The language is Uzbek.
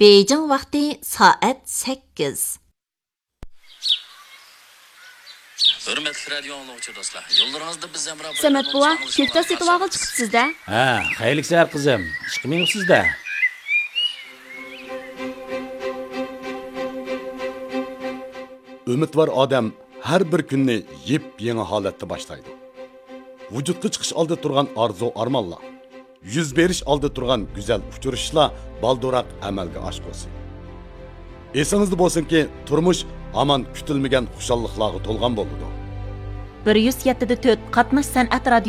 Beijing vaqti soat 8. Hürmetli radyo anlıqçı dostlar. Yollarınızda biz Zemra... Samat buva, köfte setib olg'il chiqibsiz-da. Ha, xayrlik sahar qizim. Chiqmang sizda. Umidvor odam har bir kunni yep-yangi holatda boshlaydi. Vujudga chiqish oldida turgan orzu armonlar, yuz berish oldida turgan go'zal uchrashishlar balduroq amalga oshqo'sin. Esingizda bo'lsinki, turmush aman kutilmagan xushalliqlarga to'lgan bo'ladi. 107.4 qatnash san'at